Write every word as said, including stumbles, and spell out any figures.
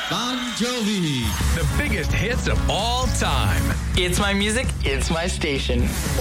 Bon Jovi. The biggest hits of all time. It's my music, it's my station.